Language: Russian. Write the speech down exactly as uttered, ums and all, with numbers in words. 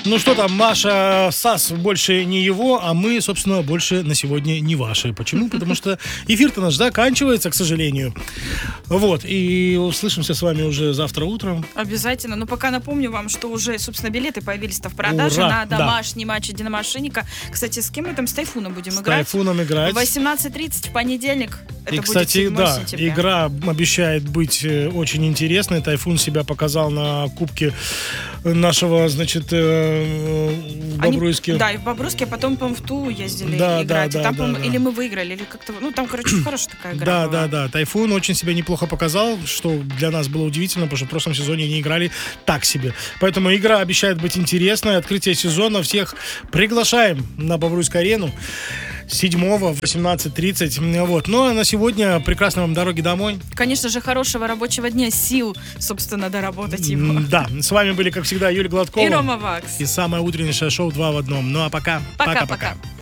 Ну что там, Маша, САС больше не его, а мы, собственно, больше на сегодня не ваши. Почему? Потому что эфир-то наш заканчивается, к сожалению. Вот, и услышимся с вами уже завтра утром. Обязательно. Но пока напомню вам, что уже, собственно, билеты появились-то в продаже. Ура, на домашний да. матч «Динамошенника». Кстати, с кем мы там? С Тайфуном будем с играть. С Тайфуном играть. В восемнадцать тридцать в понедельник. Это и, кстати, будет да, сентября. игра обещает быть очень интересной. Тайфун себя показал на кубке нашего, значит, в Бобруйске. Они, да, и в Бобруйске, а потом, по-моему, в Тулу ездили да, играть. Да, и там, да, да, или мы выиграли, или как-то... Ну, там, короче, хорошая такая игра Да, была. да, да. Тайфун очень себя неплохо показал, что для нас было удивительно, потому что в прошлом сезоне они играли так себе. Поэтому игра обещает быть интересной. Открытие сезона. Всех приглашаем на Бобруйскую арену. седьмого в восемнадцать тридцать. Вот. Ну, а на сегодня прекрасной вам дороги домой. Конечно же, хорошего рабочего дня, сил, собственно, доработать его. Да. С вами были, как всегда, Юлия Гладкова и Рома Вакс. И самое утреннее шоу два в одном. Ну, а пока. Пока-пока.